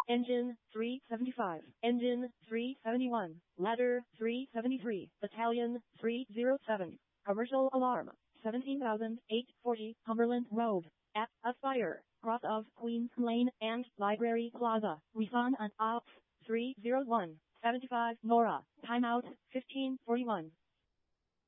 Engine 375, Engine 371, Ladder 373, Battalion 307. Commercial alarm, 17,840 Cumberland Road, at Aspire, cross of Queens Lane and Library Plaza. Refund and ops 301, 75 Nora, timeout 1541.